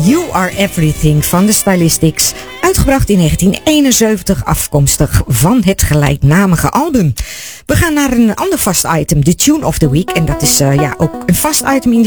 You Are Everything van de Stylistics. Uitgebracht in 1971, afkomstig van het gelijknamige album. We gaan naar een ander vast item, de Tune of the Week. En dat is ook een vast item in